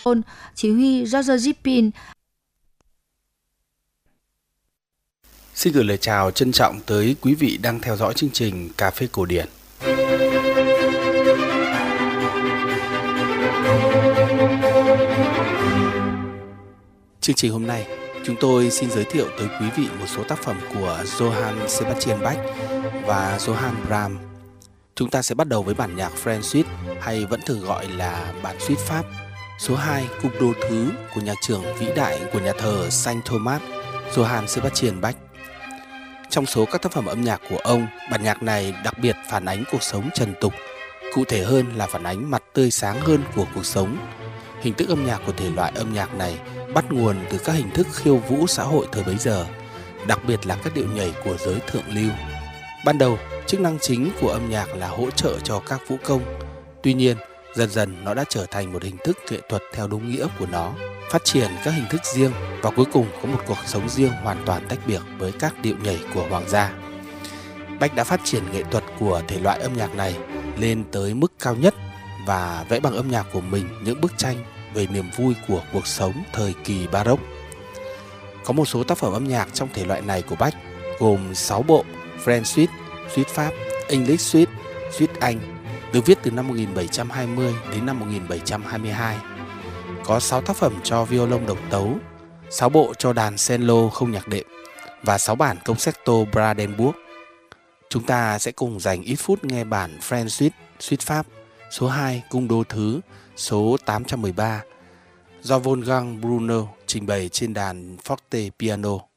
chỉ huy George Gipin. Xin gửi lời chào trân trọng tới quý vị đang theo dõi chương trình Cà phê cổ điển. Chương trình hôm nay, chúng tôi xin giới thiệu tới quý vị một số tác phẩm của Johann Sebastian Bach và Johann Brahms. Chúng ta sẽ bắt đầu với bản nhạc French Suite, hay vẫn thường gọi là bản suite Pháp, số 2 cung đô thứ của nhạc trưởng vĩ đại của nhà thờ Saint Thomas, Johann Sebastian Bach. Trong số các tác phẩm âm nhạc của ông, bản nhạc này đặc biệt phản ánh cuộc sống trần tục, cụ thể hơn là phản ánh mặt tươi sáng hơn của cuộc sống. Hình thức âm nhạc của thể loại âm nhạc này bắt nguồn từ các hình thức khiêu vũ xã hội thời bấy giờ, đặc biệt là các điệu nhảy của giới thượng lưu. Ban đầu, chức năng chính của âm nhạc là hỗ trợ cho các vũ công. Tuy nhiên, dần dần nó đã trở thành một hình thức nghệ thuật theo đúng nghĩa của nó, phát triển các hình thức riêng và cuối cùng có một cuộc sống riêng hoàn toàn tách biệt với các điệu nhảy của hoàng gia. Bach đã phát triển nghệ thuật của thể loại âm nhạc này lên tới mức cao nhất và vẽ bằng âm nhạc của mình những bức tranh về niềm vui của cuộc sống thời kỳ Baroque. Có một số tác phẩm âm nhạc trong thể loại này của Bach gồm 6 bộ French Suite, Suite Pháp, English Suite, Suite Anh, được viết từ năm 1720 đến năm 1722. Có 6 tác phẩm cho violon độc tấu, 6 bộ cho đàn cello không nhạc đệm và 6 bản concerto Brandenburg. Chúng ta sẽ cùng dành ít phút nghe bản French Suite, Suite Pháp, số 2 cung đô thứ, số 813, do Wolfgang Brunner trình bày trên đàn forte piano.